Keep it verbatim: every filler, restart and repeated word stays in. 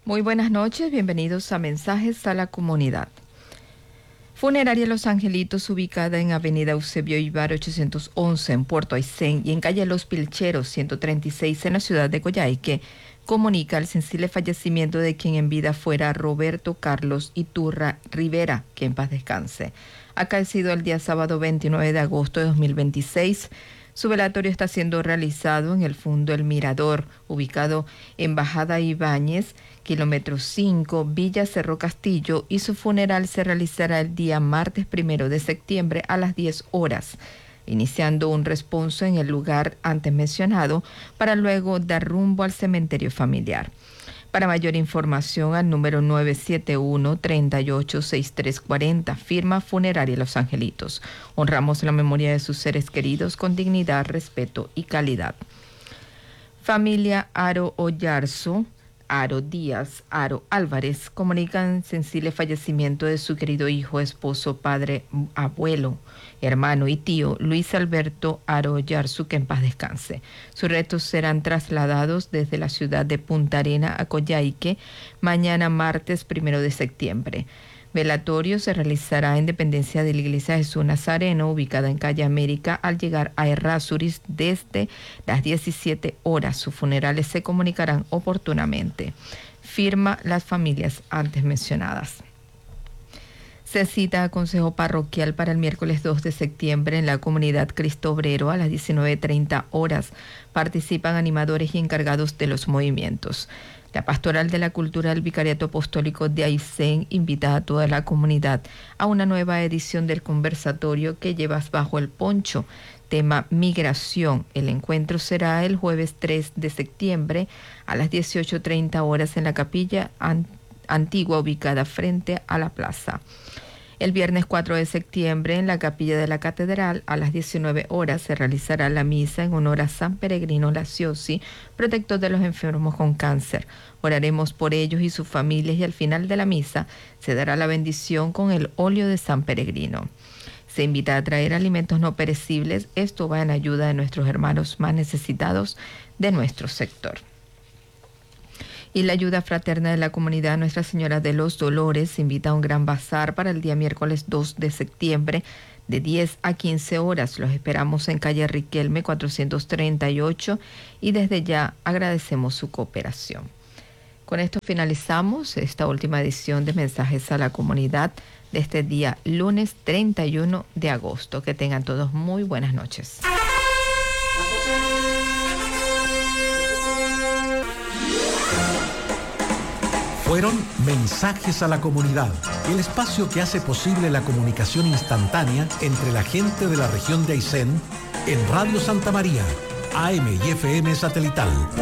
Muy buenas noches, bienvenidos a Mensajes a la Comunidad. Funeraria Los Angelitos, ubicada en Avenida Eusebio Ibar ochocientos once en Puerto Aysén y en calle Los Pilcheros ciento treinta y seis en la ciudad de Coyhaique, comunica el sensible fallecimiento de quien en vida fuera Roberto Carlos Iturra Rivera, que en paz descanse. Acaecido el día sábado veintinueve de agosto de dos mil veintiséis, su velatorio está siendo realizado en el Fundo El Mirador, ubicado en Bajada Ibáñez, kilómetro cinco, Villa Cerro Castillo, y su funeral se realizará el día martes primero de septiembre a las diez horas, iniciando un responso en el lugar antes mencionado para luego dar rumbo al cementerio familiar. Para mayor información al número nueve siete uno, tres ocho seis tres cuatro cero, firma Funeraria Los Angelitos. Honramos la memoria de sus seres queridos con dignidad, respeto y calidad. Familia Aro Oyarzo, Aro Díaz, Aro Álvarez, comunican sensible fallecimiento de su querido hijo, esposo, padre, abuelo, hermano y tío Luis Alberto Aro Oyarzo, que en paz descanse. Sus restos serán trasladados desde la ciudad de Punta Arena a Coyhaique mañana martes primero de septiembre. Velatorio se realizará en dependencia de la Iglesia Jesús Nazareno, ubicada en calle América, al llegar a Errázuriz desde las diecisiete horas. Sus funerales se comunicarán oportunamente. Firma las familias antes mencionadas. Se cita a consejo parroquial para el miércoles dos de septiembre en la comunidad Cristo Obrero a las diecinueve treinta horas. Participan animadores y encargados de los movimientos. La Pastoral de la Cultura del Vicariato Apostólico de Aysén invita a toda la comunidad a una nueva edición del conversatorio que llevas bajo el poncho, tema migración. El encuentro será el jueves tres de septiembre a las dieciocho treinta horas en la capilla antigua ubicada frente a la plaza. El viernes cuatro de septiembre en la capilla de la Catedral a las diecinueve horas se realizará la misa en honor a San Peregrino Laciosi, protector de los enfermos con cáncer. Oraremos por ellos y sus familias y al final de la misa se dará la bendición con el óleo de San Peregrino. Se invita a traer alimentos no perecibles. Esto va en ayuda de nuestros hermanos más necesitados de nuestro sector. Y la ayuda fraterna de la comunidad Nuestra Señora de los Dolores invita a un gran bazar para el día miércoles dos de septiembre de diez a quince horas. Los esperamos en calle Riquelme cuatrocientos treinta y ocho y desde ya agradecemos su cooperación. Con esto finalizamos esta última edición de Mensajes a la Comunidad de este día lunes treinta y uno de agosto. Que tengan todos muy buenas noches. Fueron Mensajes a la Comunidad, el espacio que hace posible la comunicación instantánea entre la gente de la región de Aysén en Radio Santa María, A M y F M satelital.